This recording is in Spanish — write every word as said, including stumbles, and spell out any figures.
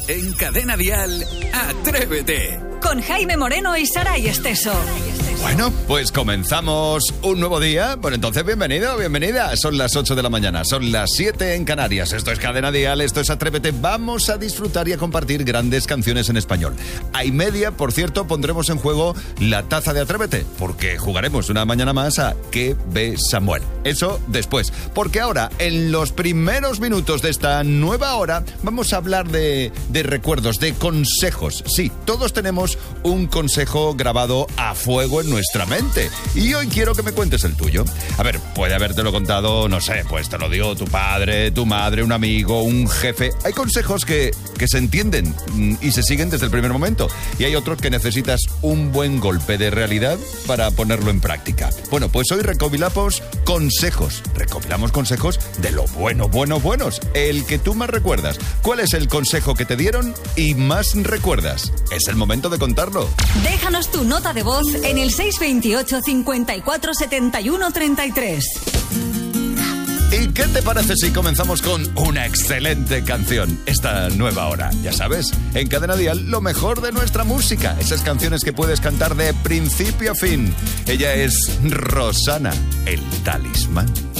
En Cadena Dial, Atrévete. Con Jaime Moreno y Saray Esteso. Bueno, pues comenzamos un nuevo día. Bueno, entonces bienvenido, bienvenida. Son las ocho de la mañana, son las siete en Canarias. Esto es Cadena Dial, esto es Atrévete. Vamos a disfrutar y a compartir grandes canciones en español. A y media, por cierto, pondremos en juego la taza de Atrévete, porque jugaremos una mañana más a ¿Qué ve Samuel? Eso después, porque ahora, en los primeros minutos de esta nueva hora, vamos a hablar de, de recuerdos, de consejos. Sí, todos tenemos un consejo grabado a fuego en nuestra mente. Y hoy quiero que me cuentes el tuyo. A ver, puede habértelo contado, no sé, pues te lo dio tu padre, tu madre, un amigo, un jefe. Hay consejos que, que se entienden y se siguen desde el primer momento. Y hay otros que necesitas un buen golpe de realidad para ponerlo en práctica. Bueno, pues hoy recopilamos consejos. Recopilamos consejos de lo bueno, bueno, buenos. El que tú más recuerdas. ¿Cuál es el consejo que te dieron y más recuerdas? Es el momento de contarlo. Déjanos tu nota de voz en el seis veintiocho, cincuenta y cuatro, setenta y uno, treinta y tres. ¿Y qué te parece si comenzamos con una excelente canción esta nueva hora? Ya sabes, en Cadena Dial, lo mejor de nuestra música. Esas canciones que puedes cantar de principio a fin. Ella es Rosana, el Talismán.